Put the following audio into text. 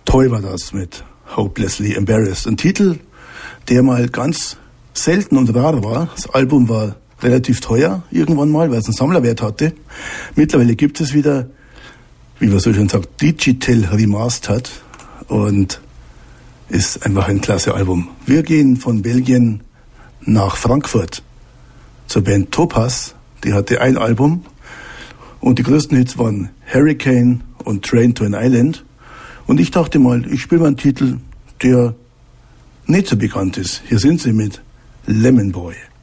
Toll war das mit Hopelessly Embarrassed. Ein Titel, der mal ganz selten und rar war. Das Album war relativ teuer irgendwann mal, weil es einen Sammlerwert hatte. Mittlerweile gibt es wieder, wie man so schön sagt, Digital Remastered und ist einfach ein klasse Album. Wir gehen von Belgien nach Frankfurt zur Band Topaz. Die hatte ein Album und die größten Hits waren Hurricane und Train to an Island. Und ich dachte mal, ich spiele mal einen Titel, der nicht so bekannt ist. Hier sind sie mit Lemon Boy.